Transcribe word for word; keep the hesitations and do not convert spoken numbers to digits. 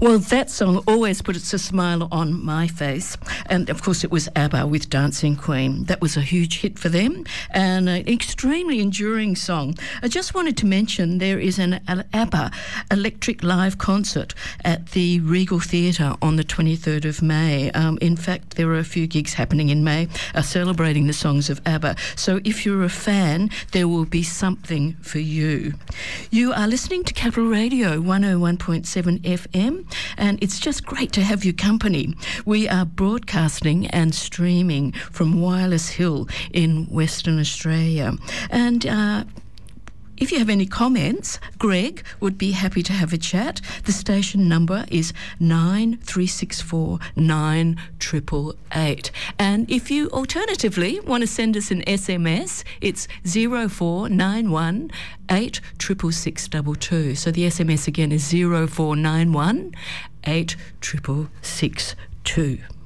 Well, that song always puts a smile on my face. And, of course, it was ABBA with Dancing Queen. That was a huge hit for them and an extremely enduring song. I just wanted to mention there is an ABBA electric live concert at the Regal Theatre on the twenty-third of May. Um, in fact, there are a few gigs happening in May uh, celebrating the songs of ABBA. So if you're a fan, there will be something for you. You are listening to Capital Radio one oh one point seven F M, and it's just great to have your company. We are broadcasting and streaming from Wireless Hill in Western Australia. And uh, if you have any comments, Greg would be happy to have a chat. The station number is nine three six four nine eight eight eight. And if you alternatively want to send us an S M S, it's zero four nine one eight six six six two two. So the S M S again is zero four nine one eight six six six two.